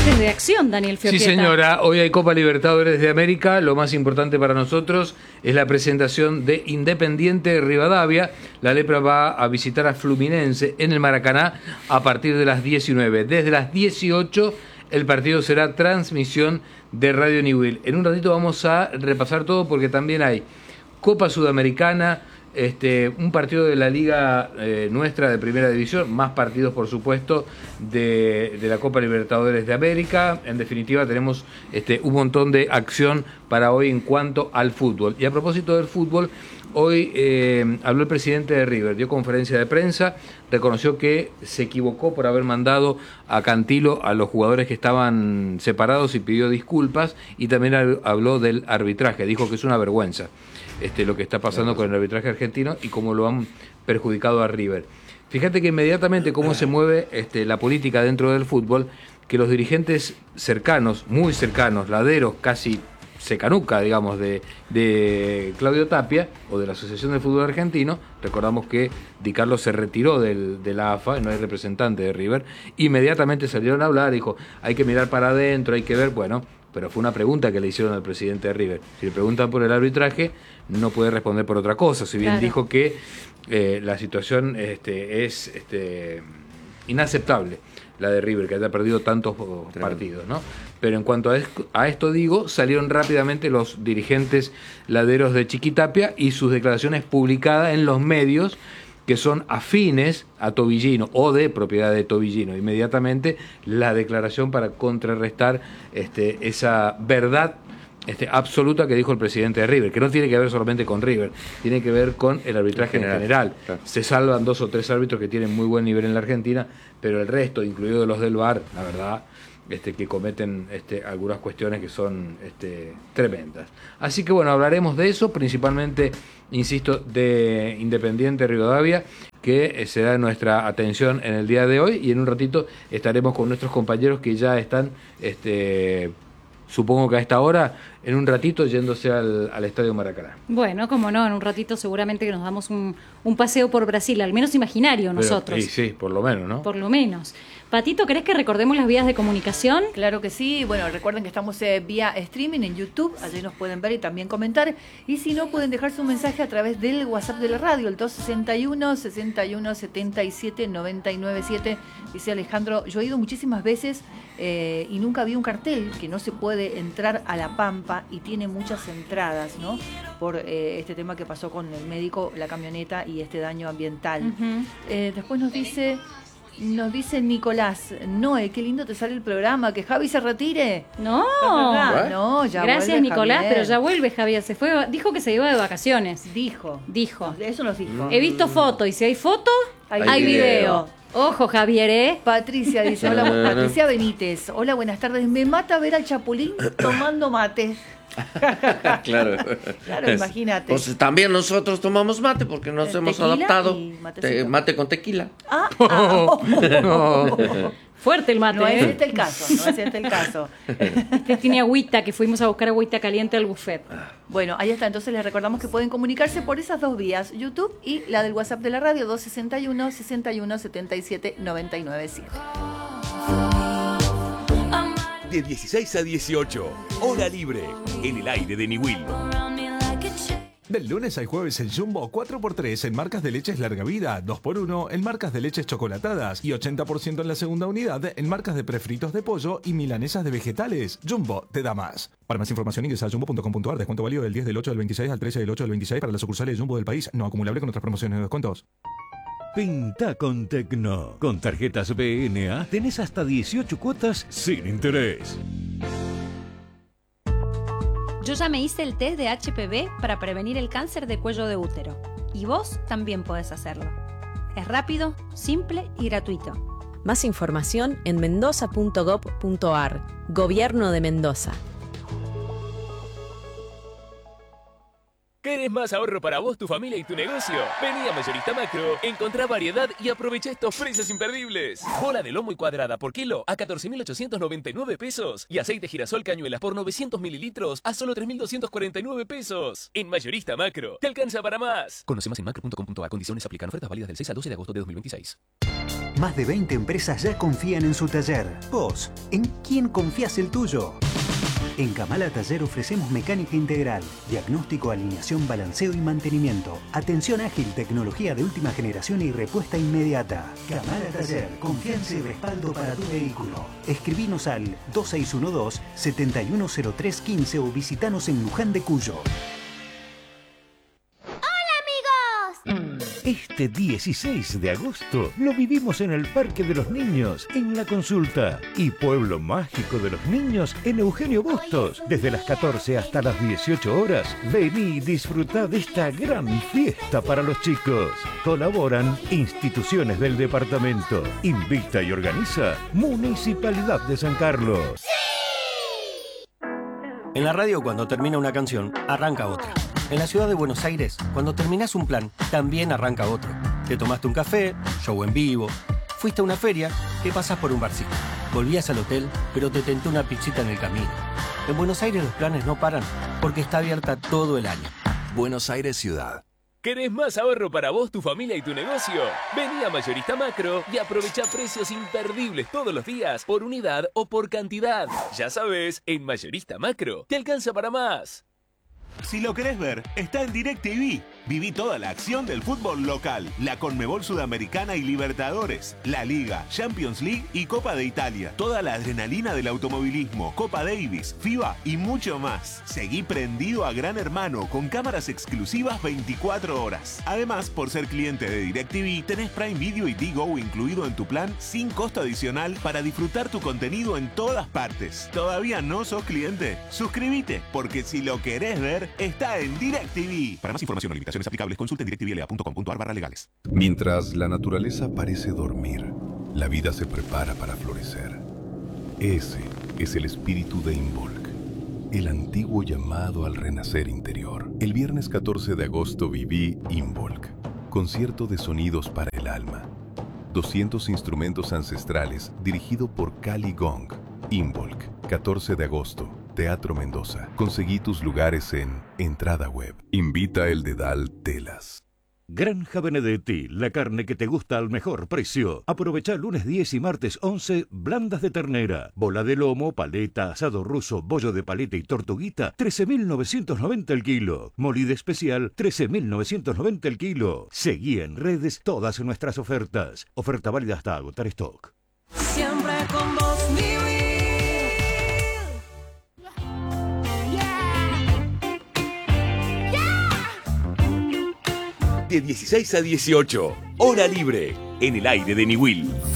margen de acción, Daniel Fioqueta. Sí, señora, hoy hay Copa Libertadores de América. Lo más importante para nosotros es la presentación de Independiente de Rivadavia. La Lepra va a visitar a Fluminense en el Maracaná a partir de las 19. Desde las 18 el partido será transmisión de Radio Newell. En un ratito vamos a repasar todo porque también hay Copa Sudamericana, un partido de la Liga nuestra de Primera División, más partidos por supuesto de la Copa Libertadores de América. En definitiva tenemos un montón de acción para hoy en cuanto al fútbol. Y a propósito del fútbol, hoy habló el presidente de River, dio conferencia de prensa, reconoció que se equivocó por haber mandado a Cantilo a los jugadores que estaban separados y pidió disculpas, y también habló del arbitraje, dijo que es una vergüenza lo que está pasando con el arbitraje argentino y cómo lo han perjudicado a River. Fíjate que inmediatamente cómo se mueve la política dentro del fútbol, que los dirigentes cercanos, muy cercanos, laderos, casi secanuca, digamos, de Claudio Tapia, o de la Asociación del Fútbol Argentino, recordamos que Di Carlo se retiró de la AFA, no hay representante de River, inmediatamente salieron a hablar, dijo, hay que mirar para adentro, hay que ver, bueno, pero fue una pregunta que le hicieron al presidente de River. Si le preguntan por el arbitraje, no puede responder por otra cosa, si bien claro, dijo que la situación es inaceptable, la de River, que haya perdido tantos partidos, ¿no? Pero en cuanto a esto digo, salieron rápidamente los dirigentes laderos de Chiquitapia y sus declaraciones publicadas en los medios que son afines a Tobillino o de propiedad de Tobillino. Inmediatamente la declaración para contrarrestar esa verdad absoluta que dijo el presidente de River, que no tiene que ver solamente con River, tiene que ver con el arbitraje en general. Claro. Se salvan 2 o 3 árbitros que tienen muy buen nivel en la Argentina, pero el resto, incluido los del VAR, la verdad, que cometen algunas cuestiones que son tremendas. Así que bueno, hablaremos de eso, principalmente, insisto, de Independiente Rivadavia, que se da nuestra atención en el día de hoy, y en un ratito estaremos con nuestros compañeros que ya están, supongo que a esta hora, en un ratito yéndose al Estadio Maracaná. Bueno, como no, en un ratito seguramente que nos damos un paseo por Brasil, al menos imaginario nosotros. Sí, por lo menos, ¿no? Por lo menos. Patito, ¿querés que recordemos las vías de comunicación? Claro que sí. Bueno, recuerden que estamos vía streaming en YouTube, allí nos pueden ver y también comentar. Y si no, pueden dejar su mensaje a través del WhatsApp de la radio, el 261-61-77-997. Dice Alejandro, yo he ido muchísimas veces y nunca vi un cartel que no se puede entrar a La Pampa y tiene muchas entradas, ¿no? Por este tema que pasó con el médico, la camioneta y este daño ambiental. Uh-huh. Después nos dice Nicolás, Noé, qué lindo te sale el programa, que Javi se retire. No, ya gracias vuelve, Nicolás, Javier. pero ya vuelve Javier, se fue, dijo que se iba de vacaciones. Dijo. Eso nos dijo. He visto fotos y si hay foto, hay video. Ojo, Javier, Patricia dice, hola, Patricia Benítez, hola, buenas tardes, me mata ver al Chapulín tomando mate. Claro, imagínate. Pues también nosotros tomamos mate porque nos hemos adaptado. Mate con tequila. Fuerte el mate. No es este el caso. Este tiene agüita, que fuimos a buscar agüita caliente al buffet. Bueno, ahí está. Entonces les recordamos que pueden comunicarse por esas 2 vías, YouTube y la del WhatsApp de la radio, 261-61-77-997. De 16 a 18, Hora Libre, en el aire de Newell. Del lunes al jueves en Jumbo, 4x3 en marcas de leches larga vida, 2x1 en marcas de leches chocolatadas y 80% en la segunda unidad en marcas de prefritos de pollo y milanesas de vegetales. Jumbo te da más. Para más información ingresa a jumbo.com.ar. Descuento válido del 10 del 8 del 26 al 13 del 8 del 26 para las sucursales Jumbo del país. No acumulable con otras promociones de descuentos. Pinta con Tecno. Con tarjetas BNA tenés hasta 18 cuotas sin interés. Yo ya me hice el test de HPV para prevenir el cáncer de cuello de útero. Y vos también podés hacerlo. Es rápido, simple y gratuito. Más información en mendoza.gov.ar. Gobierno de Mendoza. ¿Querés ¿Querés más ahorro para vos, tu familia y tu negocio? Vení a Mayorista Macro, encontrá variedad y aprovecha estos precios imperdibles. Bola de lomo y cuadrada por kilo a 14.899 pesos. Y aceite girasol cañuelas por 900 mililitros a solo 3.249 pesos. En Mayorista Macro, te alcanza para más. Conoce más en macro.com.a. Condiciones aplican. Ofertas válidas del 6 al 12 de agosto de 2026. Más de 20 empresas ya confían en su taller. Vos, ¿en quién confías el tuyo? En Kamala Taller ofrecemos mecánica integral, diagnóstico, alineación, balanceo y mantenimiento, atención ágil, tecnología de última generación y respuesta inmediata. Kamala Taller, confianza y respaldo para tu vehículo. Escribinos al 2612-710315 o visitanos en Luján de Cuyo. Este 16 de agosto lo vivimos en el Parque de los Niños, en La Consulta, y Pueblo Mágico de los Niños en Eugenio Bustos. Desde las 14 hasta las 18 horas, vení y disfrutá de esta gran fiesta para los chicos. Colaboran instituciones del departamento. Invita y organiza Municipalidad de San Carlos. En la radio, cuando termina una canción, arranca otra. En la ciudad de Buenos Aires, cuando terminás un plan, también arranca otro. Te tomaste un café, show en vivo, fuiste a una feria, que pasás por un barcito. Volvías al hotel, pero te tentó una pizzita en el camino. En Buenos Aires los planes no paran, porque está abierta todo el año. Buenos Aires Ciudad. ¿Querés más ahorro para vos, tu familia y tu negocio? Vení a Mayorista Macro y aprovecha precios imperdibles todos los días, por unidad o por cantidad. Ya sabes, en Mayorista Macro te alcanza para más. Si lo querés ver, está en DirecTV. Viví toda la acción del fútbol local, la Conmebol Sudamericana y Libertadores, la Liga, Champions League y Copa de Italia. Toda la adrenalina del automovilismo, Copa Davis, FIBA y mucho más. Seguí prendido a Gran Hermano con cámaras exclusivas 24 horas. Además, por ser cliente de DirecTV, tenés Prime Video y Digo incluido en tu plan sin costo adicional para disfrutar tu contenido en todas partes. ¿Todavía no sos cliente? Suscríbete, porque si lo querés ver, está en DirecTV. Para más información o limitaciones aplicables, consulten directvla.com.ar/legales. Mientras la naturaleza parece dormir, la vida se prepara para florecer. Ese es el espíritu de Involk, el antiguo llamado al renacer interior. El viernes 14 de agosto viví Involk, concierto de sonidos para el alma. 200 instrumentos ancestrales dirigido por Cali Gong. Involk, 14 de agosto. Teatro Mendoza. Conseguí tus lugares en Entrada Web. Invita el Dedal Telas. Granja Benedetti, la carne que te gusta al mejor precio. Aprovecha lunes 10 y martes 11, blandas de ternera, bola de lomo, paleta, asado ruso, bollo de paleta y tortuguita, 13.990 el kilo. Molida especial, 13.990 el kilo. Seguí en redes todas nuestras ofertas. Oferta válida hasta agotar stock. Siempre con vos, de 16 a 18, hora libre, en el aire de Niwil.